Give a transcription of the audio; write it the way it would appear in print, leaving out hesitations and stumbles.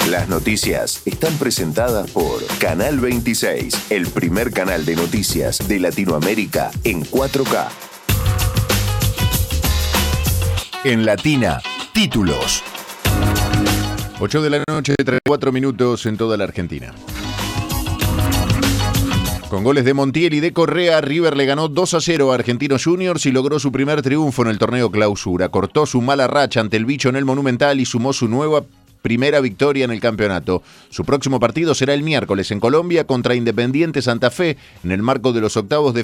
Las noticias están presentadas por Canal 26, el primer canal de noticias de Latinoamérica en 4K. En Latina, títulos. 8 de la noche, 34 minutos en toda la Argentina. Con goles de Montiel y de Correa, River le ganó 2-0 a Argentinos Juniors y logró su primer triunfo en el torneo Clausura. Cortó su mala racha ante el Bicho en el Monumental y sumó su nueva primera victoria en el campeonato. Su próximo partido será el miércoles en Colombia contra Independiente Santa Fe en el marco de los octavos de